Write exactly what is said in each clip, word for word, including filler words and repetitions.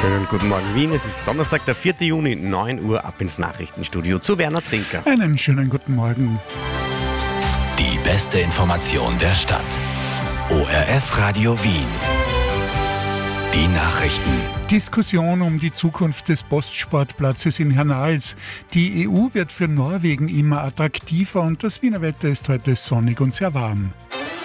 Schönen guten Morgen Wien, es ist Donnerstag, der vierten Juni, neun Uhr, ab ins Nachrichtenstudio zu Werner Trinker. Einen schönen guten Morgen. Die beste Information der Stadt. O R F Radio Wien. Die Nachrichten. Diskussion um die Zukunft des Postsportplatzes in Hernals. Die E U wird für Norwegen immer attraktiver und das Wiener Wetter ist heute sonnig und sehr warm.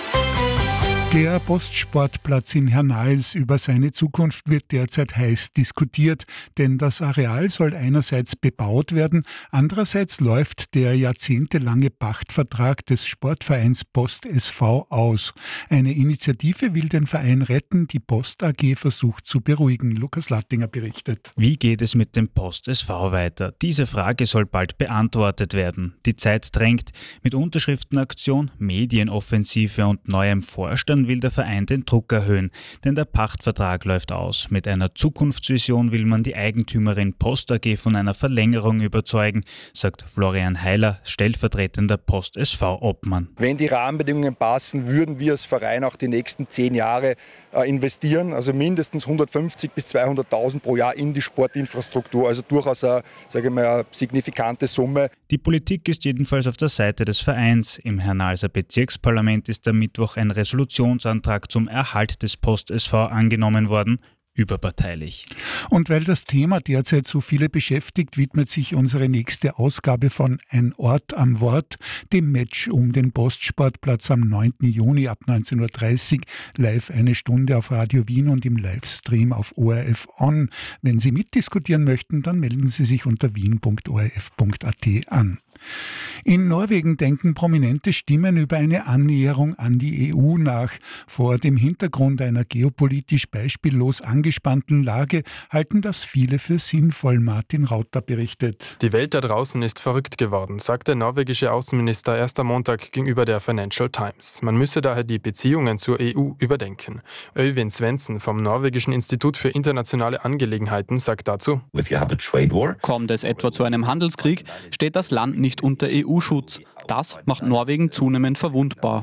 Der Postsportplatz in Hernals, über seine Zukunft wird derzeit heiß diskutiert, denn das Areal soll einerseits bebaut werden, andererseits läuft der jahrzehntelange Pachtvertrag des Sportvereins Post S V aus. Eine Initiative will den Verein retten, die Post A G versucht zu beruhigen. Lukas Lattinger berichtet. Wie geht es mit dem Post S V weiter? Diese Frage soll bald beantwortet werden. Die Zeit drängt. Mit Unterschriftenaktion, Medienoffensive und neuem Vorstand will der Verein den Druck erhöhen, denn der Pachtvertrag läuft aus. Mit einer Zukunftsvision will man die Eigentümerin Post A G von einer Verlängerung überzeugen, sagt Florian Heiler, stellvertretender Post S V-Obmann. Wenn die Rahmenbedingungen passen, würden wir als Verein auch die nächsten zehn Jahre äh, investieren, also mindestens hundertfünfzig bis zweihunderttausend pro Jahr in die Sportinfrastruktur, also durchaus eine, sage ich mal, eine signifikante Summe. Die Politik ist jedenfalls auf der Seite des Vereins. Im Hernalser Bezirksparlament ist am Mittwoch ein Resolutionsantrag zum Erhalt des Post S V angenommen worden, überparteilich. Und weil das Thema derzeit so viele beschäftigt, widmet sich unsere nächste Ausgabe von Ein Ort am Wort dem Match um den Postsportplatz am neunten Juni ab neunzehn Uhr dreißig, live eine Stunde auf Radio Wien und im Livestream auf O R F On. Wenn Sie mitdiskutieren möchten, dann melden Sie sich unter wien punkt o r f punkt a t an. In Norwegen denken prominente Stimmen über eine Annäherung an die E U nach. Vor dem Hintergrund einer geopolitisch beispiellos angespannten Lage halten das viele für sinnvoll. Martin Rauter berichtet. Die Welt da draußen ist verrückt geworden, sagt der norwegische Außenminister erst am Montag gegenüber der Financial Times. Man müsse daher die Beziehungen zur E U überdenken. Øyvind Svendsen vom norwegischen Institut für internationale Angelegenheiten sagt dazu: Kommt es etwa zu einem Handelskrieg, steht das Land nicht nicht unter E U-Schutz. Das macht Norwegen zunehmend verwundbar.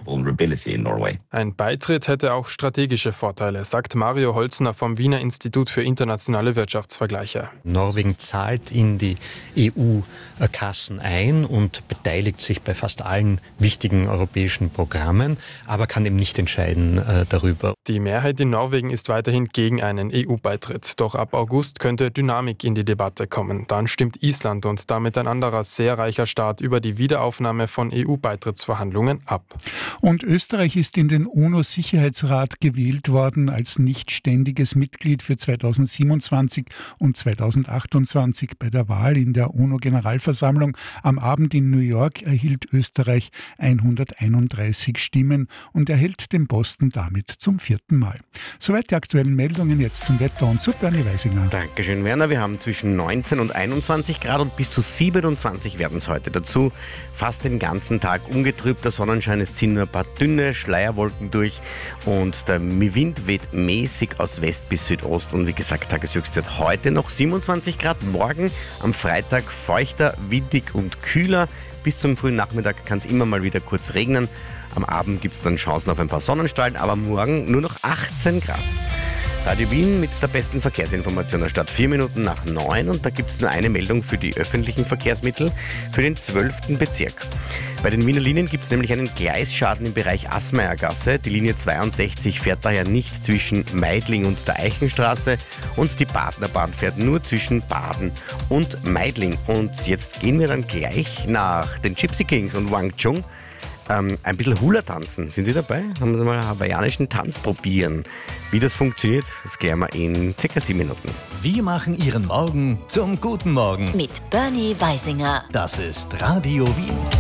Ein Beitritt hätte auch strategische Vorteile, sagt Mario Holzner vom Wiener Institut für internationale Wirtschaftsvergleiche. Norwegen zahlt in die E U-Kassen ein und beteiligt sich bei fast allen wichtigen europäischen Programmen, aber kann eben nicht entscheiden äh, darüber. Die Mehrheit in Norwegen ist weiterhin gegen einen E U-Beitritt. Doch ab August könnte Dynamik in die Debatte kommen. Dann stimmt Island und damit ein anderer sehr reicher Staat über die Wiederaufnahme von E U-Beitrittsverhandlungen ab. Und Österreich ist in den UNO-Sicherheitsrat gewählt worden als nicht ständiges Mitglied für zweitausendsiebenundzwanzig und zweitausendachtundzwanzig. Bei der Wahl in der UNO-Generalversammlung am Abend in New York erhielt Österreich hunderteinunddreißig Stimmen und erhält den Posten damit zum vierten Mal. Soweit die aktuellen Meldungen, jetzt zum Wetter und zu Bernie Weisinger. Dankeschön, Werner. Wir haben zwischen neunzehn und einundzwanzig Grad und bis zu siebenundzwanzig werden es heute. Dazu fast den ganzen Tag ungetrübter Sonnenschein. Es ziehen nur ein paar dünne Schleierwolken durch und der Wind weht mäßig aus West bis Südost. Und wie gesagt, Tageshöchstzeit heute noch siebenundzwanzig Grad. Morgen am Freitag feuchter, windig und kühler. Bis zum frühen Nachmittag kann es immer mal wieder kurz regnen. Am Abend gibt es dann Chancen auf ein paar Sonnenstrahlen, aber morgen nur noch achtzehn Grad. Radio Wien mit der besten Verkehrsinformation der Stadt. Vier Minuten nach neun und da gibt es nur eine Meldung für die öffentlichen Verkehrsmittel für den zwölften Bezirk. Bei den Wiener Linien gibt es nämlich einen Gleisschaden im Bereich Assmayergasse. Die Linie zweiundsechzig fährt daher nicht zwischen Meidling und der Eichenstraße und die Badnerbahn fährt nur zwischen Baden und Meidling. Und jetzt gehen wir dann gleich nach den Gypsy Kings und Wang Chung. Ähm, ein bisschen Hula tanzen. Sind Sie dabei? Haben Sie mal einen hawaiianischen Tanz probieren? Wie das funktioniert, das klären wir in circa sieben Minuten. Wir machen Ihren Morgen zum guten Morgen. Mit Bernie Weisinger. Das ist Radio Wien.